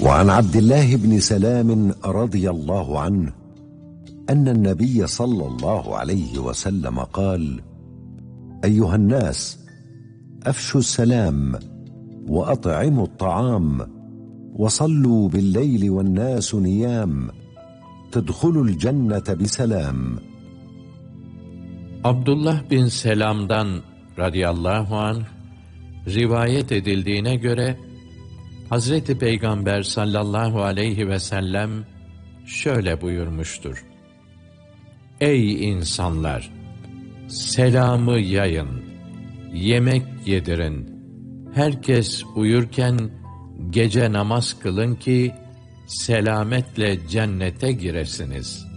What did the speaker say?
وعن عبد الله بن سلام رضي الله عنه أن النبي صلى الله عليه وسلم قال: أيها الناس، أفشوا السلام وأطعموا الطعام وصلوا بالليل والناس نيام تدخلوا الجنة بسلام. Abdullah bin Selam'dan radıyallahu anh rivayet edildiğine göre Hazreti Peygamber sallallahu aleyhi ve sellem şöyle buyurmuştur: Ey insanlar! Selamı yayın, yemek yedirin, herkes uyurken gece namaz kılın ki selametle cennete giresiniz.